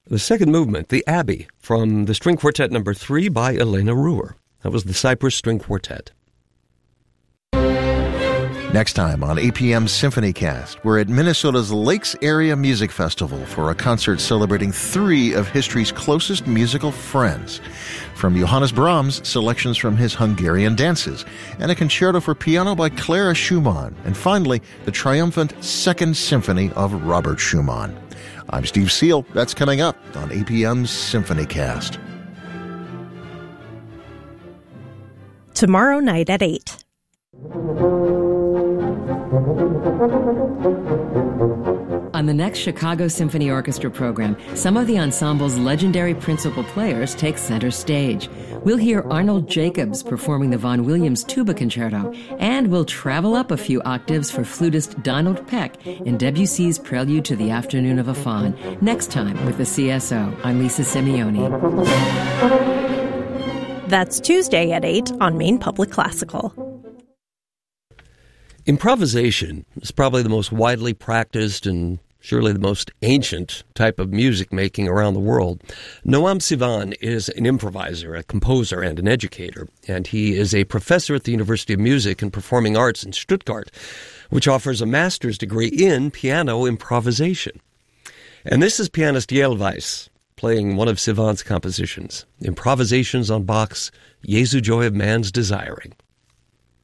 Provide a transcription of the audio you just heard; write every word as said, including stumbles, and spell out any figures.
The second movement, the Abbey, from the String Quartet number three by Elena Ruhr. That was the Cyprus String Quartet. Next time on A P M's Symphony Cast, we're at Minnesota's Lakes Area Music Festival for a concert celebrating three of history's closest musical friends. From Johannes Brahms, selections from his Hungarian dances, and a concerto for piano by Clara Schumann, and finally, the triumphant Second Symphony of Robert Schumann. I'm Steve Seal. That's coming up on A P M's Symphony Cast. Tomorrow night at eight. On the next Chicago Symphony Orchestra program, some of the ensemble's legendary principal players take center stage. We'll hear Arnold Jacobs performing the Vaughan Williams Tuba Concerto, and we'll travel up a few octaves for flutist Donald Peck in Debussy's Prelude to the Afternoon of a Faun. Next time with the C S O, I'm Lisa Simeoni. That's Tuesday at eight on Maine Public Classical. Improvisation is probably the most widely practiced and surely the most ancient type of music making around the world. Noam Sivan is an improviser, a composer, and an educator, and he is a professor at the University of Music and Performing Arts in Stuttgart, which offers a master's degree in piano improvisation. And this is pianist Yael Weiss playing one of Sivan's compositions, Improvisations on Bach's Jesu Joy of Man's Desiring.